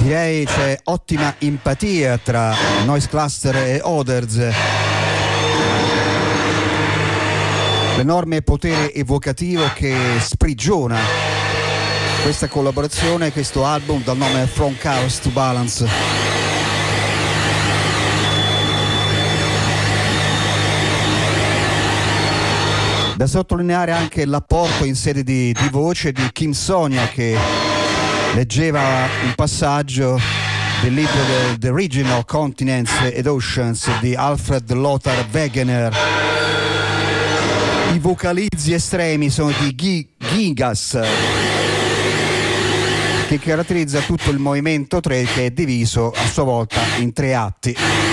Direi c'è ottima empatia tra Noise Cluster e Others. L'enorme potere evocativo che sprigiona questa collaborazione, questo album dal nome From Chaos to Balance. Da sottolineare anche l'apporto in sede di voce di Kim Sonia, che leggeva un passaggio del libro The Regional Continents and Oceans di Alfred Lothar Wegener. I vocalizzi estremi sono di Gigas, che caratterizza tutto il movimento 3, che è diviso a sua volta in 3 atti.